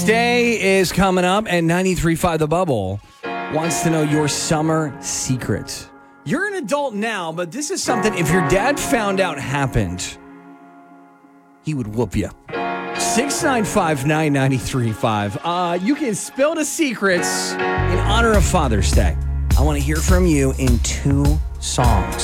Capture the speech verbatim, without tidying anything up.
Day is coming up, and ninety-three point five The Bubble wants to know your summer secret. You're an adult now, but this is something, if your dad found out happened, he would whoop you. six nine five, nine nine three five. Uh, you can spill the secrets in honor of Father's Day. I want to hear from you in two songs.